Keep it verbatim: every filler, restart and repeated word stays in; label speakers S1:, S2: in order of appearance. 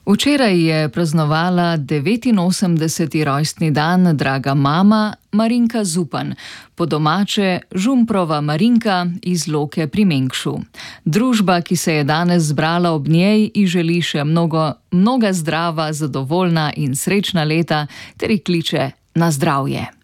S1: Včeraj je praznovala devetinosemdeseti rojstni dan draga mama Marinka Zupan, po domače Žumprova Marinka iz Loke pri Mengšu. Družba, ki se je danes zbrala ob njej, ji želi še mnogo, mnoga zdrava, zadovoljna in srečna leta ter ji kliče na zdravje.